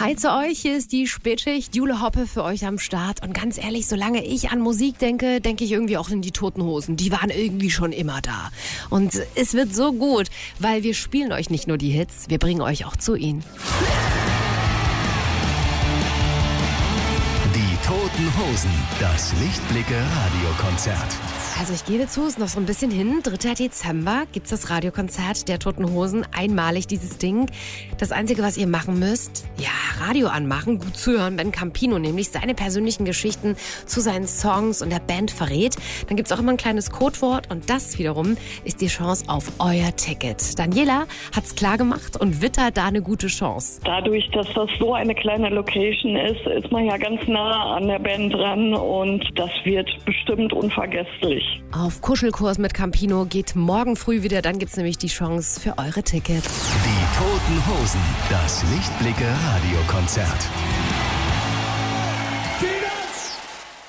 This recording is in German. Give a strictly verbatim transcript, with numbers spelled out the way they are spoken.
Hi zu euch, hier ist die Spätschicht, Jule Hoppe für euch am Start. Und ganz ehrlich, solange ich an Musik denke, denke ich irgendwie auch in die Toten Hosen. Die waren irgendwie schon immer da. Und es wird so gut, weil wir spielen euch nicht nur die Hits, wir bringen euch auch zu ihnen. Die Toten Hosen, das Lichtblicke-Radiokonzert. Also ich gebe zu, es ist noch so ein bisschen hin. dritter Dezember gibt's das Radiokonzert der Toten Hosen. Einmalig dieses Ding. Das Einzige, was ihr machen müsst, ja, Radio anmachen, gut zuhören, wenn Campino nämlich seine persönlichen Geschichten zu seinen Songs und der Band verrät. Dann gibt's auch immer ein kleines Codewort und das wiederum ist die Chance auf euer Ticket. Daniela hat's klar gemacht und wittert da eine gute Chance. Dadurch, dass das so eine kleine Location ist, ist man ja ganz nah an der Band dran und das wird bestimmt unvergesslich. Auf Kuschelkurs mit Campino geht morgen früh wieder, dann gibt's nämlich die Chance für eure Tickets. Die Toten Hosen, das Lichtblicke-Radiokonzert.